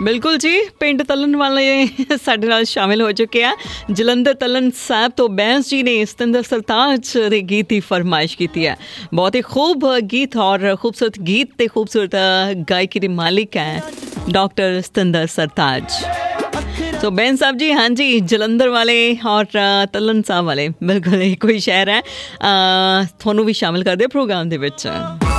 ਬਿਲਕੁਲ ਜੀ, ਪਿੰਡ ਤਲਣ ਵਾਲੇ ਸਾਡੇ ਨਾਲ ਸ਼ਾਮਿਲ ਹੋ ਚੁੱਕੇ ਆ। ਜਲੰਧਰ ਤਲਣ ਸਾਹਿਬ ਤੋਂ ਬੈਂਸ ਜੀ ਨੇ ਸਤਿੰਦਰ ਸਰਤਾਜ ਦੇ ਗੀਤ ਦੀ ਫਰਮਾਇਸ਼ ਕੀਤੀ ਹੈ। ਬਹੁਤ ਹੀ ਖੂਬ ਗੀਤ ਔਰ ਖੂਬਸੂਰਤ ਗੀਤ ਤੇ ਖੂਬਸੂਰਤ ਗਾਇਕੀ ਦੇ ਮਾਲਿਕ ਹੈ ਡਾਕਟਰ ਸਤਿੰਦਰ ਸਰਤਾਜ। तो बैन साहब जी, हाँ जी, जलंधर वाले और तलन साहब वाले बिल्कुल एक कोई शहर है, थोनों भी शामिल कर दे प्रोग्राम दे विच।